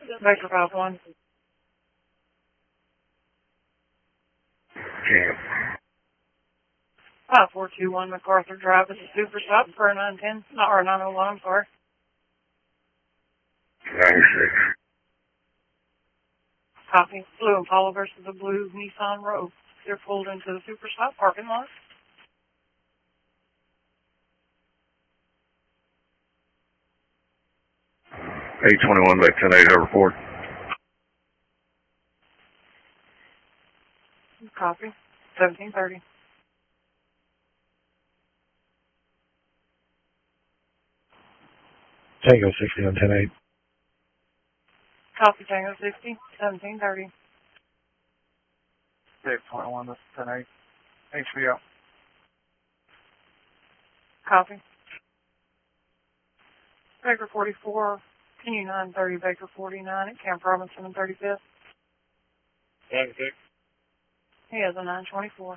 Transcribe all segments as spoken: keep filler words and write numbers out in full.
Baker five one. Camp. five four two one MacArthur Drive is a super stop for nine ten, or nine oh one, I'm sorry. ninety-six. Copy. Blue Impala versus the blue Nissan Rogue. They're pulled into the super stop parking lot. eight twenty-one by ten eight, have report. Copy. seventeen thirty. Tango sixty on ten eight. Copy. Tango sixty. seventeen thirty. eight twenty-one, this is ten eight. H B O. Copy. Baker forty-four. Can you nine thirty Baker forty-nine at Camp Robinson and thirty-fifth? ninety-six. He has a nine twenty-four.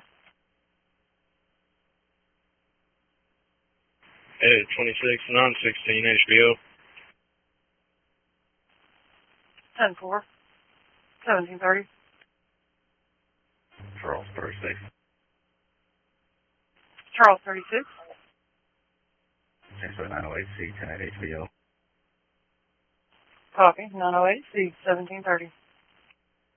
eight twenty-six, nine sixteen, H B O. ten four. seventeen thirty. Charles thirty-six. Charles thirty-six. nine oh eight C, ten eight H B O. Copy. nine oh eight C, seventeen thirty.